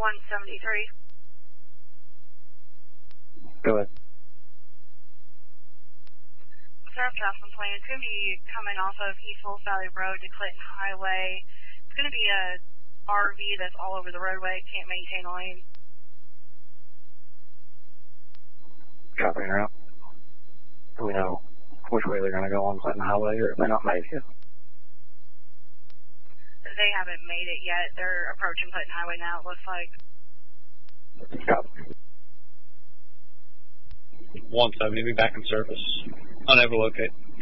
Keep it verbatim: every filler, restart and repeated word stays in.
one seventy-three. Go ahead. Surf Jocelyn Plain. It's going to be coming off of East Wolf Valley Road to Clinton Highway. It's going to be a R V that's all over the roadway. Can't maintain a lane. Copy her out. Do we know which way they're going to go on Clinton Highway, or have they not made it yet? They haven't made it yet. They're approaching Clinton Highway now, it looks like. Copy. one seventy, be back in service. Unable to locate.